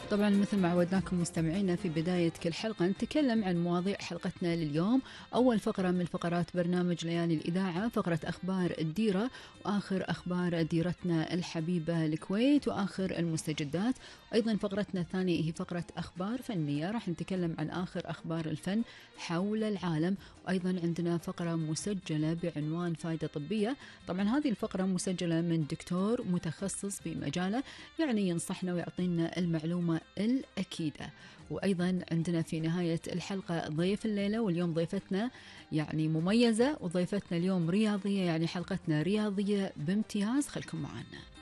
طبعا مثل ما عودناكم مستمعينا في بداية كل حلقة نتكلم عن مواضيع حلقتنا لليوم. أول فقرة من فقرات برنامج ليالي الإذاعة فقرة أخبار الديرة، وآخر أخبار ديرتنا الحبيبة الكويت وآخر المستجدات. أيضا فقرتنا الثانية هي فقرة أخبار فنية، راح نتكلم عن آخر أخبار الفن حول العالم. وأيضا عندنا فقرة مسجلة بعنوان فائدة طبية. طبعا هذه الفقرة مسجلة من دكتور متخصص في مجاله، يعني ينصحنا ويعطينا المعلومة الأكيدة. وأيضا عندنا في نهاية الحلقة ضيف الليلة، واليوم ضيفتنا يعني مميزة، وضيفتنا اليوم رياضية، يعني حلقتنا رياضية بامتياز. خلكم معنا.